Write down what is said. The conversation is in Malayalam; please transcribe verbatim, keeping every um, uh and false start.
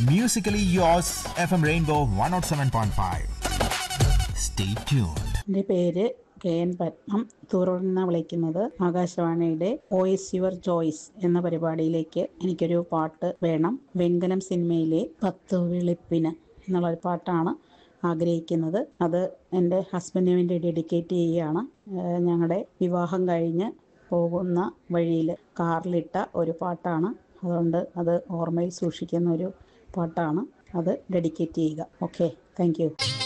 Musically yours, F M Rainbow one oh seven point five. Stay tuned. എൻ്റെ പേര് കെ എൻ പത്മം. തുടർന്ന് വിളിക്കുന്നത് ആകാശവാണിയുടെ വോയിസ് യുവർ ചോയ്സ് എന്ന പരിപാടിയിലേക്ക് എനിക്കൊരു പാട്ട് വേണം. വെങ്കലം സിനിമയിലെ പത്ത് വെളുപ്പിന് എന്നുള്ളൊരു പാട്ടാണ് ആഗ്രഹിക്കുന്നത്. അത് എൻ്റെ ഹസ്ബൻഡിന് വേണ്ടി ഡെഡിക്കേറ്റ് ചെയ്യുകയാണ്. ഞങ്ങളുടെ വിവാഹം കഴിഞ്ഞ് പോകുന്ന വഴിയിൽ കാറിലിട്ട ഒരു പാട്ടാണ്. അതുകൊണ്ട് അത് ഓർമ്മയിൽ സൂക്ഷിക്കുന്ന ഒരു പാട്ടാണ്. അത് ഡെഡിക്കേറ്റ് ചെയ്യുക. Okay, thank you.